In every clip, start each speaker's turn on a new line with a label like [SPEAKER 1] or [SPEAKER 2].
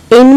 [SPEAKER 1] En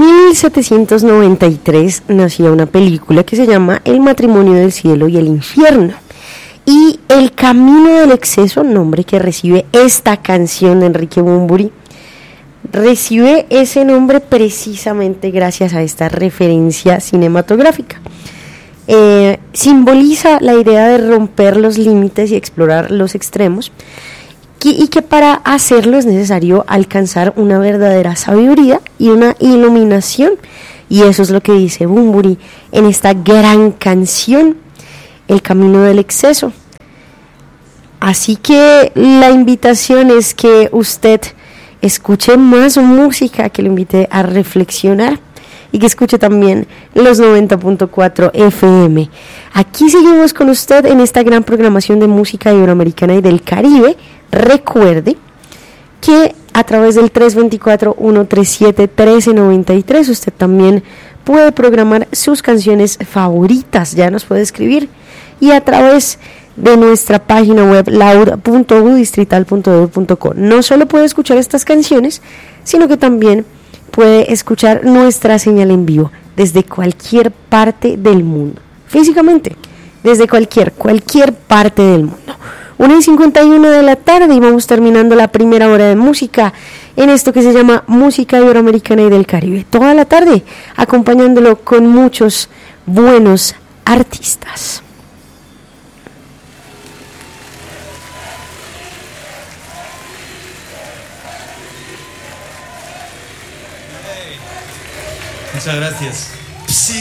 [SPEAKER 1] 1793 nacía una película que se llama El matrimonio del cielo y el infierno. Y El camino del exceso, nombre que recibe esta canción de Enrique Bunbury, recibe ese nombre precisamente gracias a esta referencia cinematográfica. Simboliza la idea de romper los límites y explorar los extremos, y que para hacerlo es necesario alcanzar una verdadera sabiduría y una iluminación, y eso es lo que dice Bunbury en esta gran canción, El camino del exceso. Así que la invitación es que usted escuche más música, que lo invite a reflexionar y que escuche también los 90.4 FM. Aquí seguimos con usted en esta gran programación de música iberoamericana y del Caribe. Recuerde que a través del 324-137-1393 usted también puede programar sus canciones favoritas, ya nos puede escribir, y a través de nuestra página web laud.udistrital.edu.co no solo puede escuchar estas canciones, sino que también puede escuchar nuestra señal en vivo desde cualquier parte del mundo, físicamente, desde cualquier parte del mundo. 1:51 de la tarde y vamos terminando la primera hora de música en esto que se llama Música Iberoamericana y del Caribe. Toda la tarde acompañándolo con muchos buenos artistas.
[SPEAKER 2] Muchas gracias.